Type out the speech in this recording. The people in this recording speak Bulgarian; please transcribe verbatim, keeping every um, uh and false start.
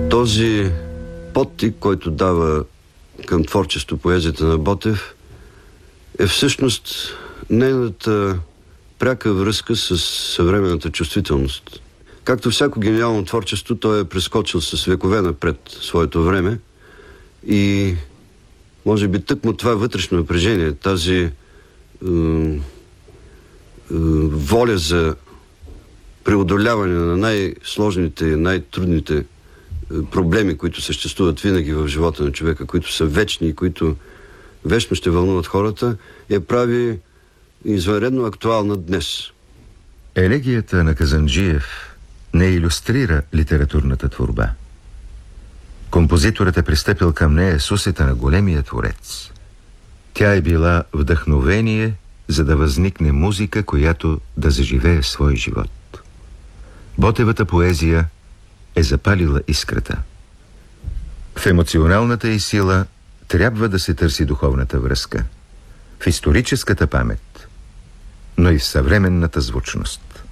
Този подтик, който дава към творчество поезията на Ботев, е всъщност нейната пряка връзка с съвременната чувствителност. Както всяко гениално творчество, той е прескочил с векове напред своето време и може би тъкмо това вътрешно напрежение, тази е, е, воля за преодоляване на най-сложните, най-трудните проблеми, които съществуват винаги в живота на човека, които са вечни и които вечно ще вълнуват хората, я прави извънредно актуална днес. Елегията на Казанджиев не илюстрира литературната творба. Композиторът е пристъпил към нея с усета на големия творец. Тя е била вдъхновение, за да възникне музика, която да заживее свой живот. Ботевата поезия е запалила искрата. В емоционалната й сила трябва да се търси духовната връзка, в историческата памет, но и в съвременната звучност.